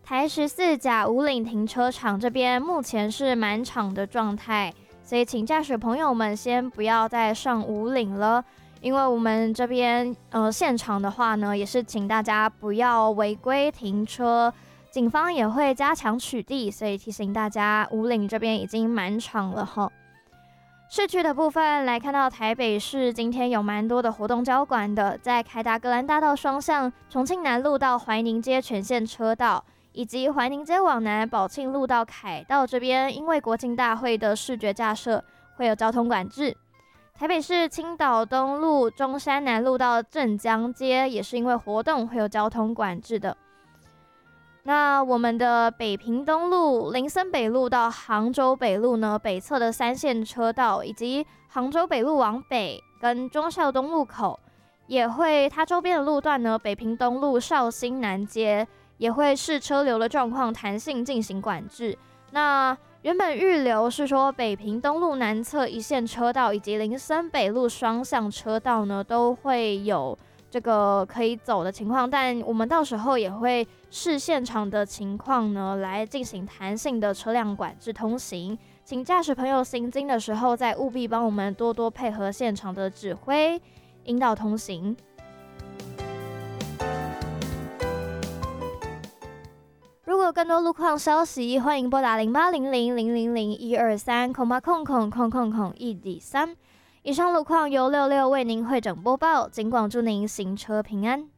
台14甲武岭停车场这边目前是满场的状态，所以请驾驶朋友们先不要再上武岭了，因为我们这边现场的话呢，也是请大家不要违规停车，警方也会加强取缔，所以提醒大家武岭这边已经满场了齁。市区的部分来看到台北市今天有蛮多的活动交管的，在凯达格兰大道双向、重庆南路到怀宁街全线车道，以及怀宁街往南宝庆路到凯道这边，因为国庆大会的视觉架设会有交通管制。台北市青岛东路、中山南路到镇江街也是因为活动会有交通管制的。那我们的北平东路、林森北路到杭州北路呢，北侧的3线车道，以及杭州北路往北跟忠孝东路口，也会它周边的路段呢，北平东路、绍兴南街也会视车流的状况弹性进行管制。那原本预留是说北平东路南侧1线车道以及林森北路双向车道呢，都会有这个可以走的情况，但我们到时候也会视现场的情况呢，来进行弹性的车辆管制通行。请驾驶朋友行经的时候，再务必帮我们多多配合现场的指挥，引导通行。如果有更多路况消息，欢迎拨打0800-000-123-1D3。以上路况由66为您汇整播报，警广祝您行车平安。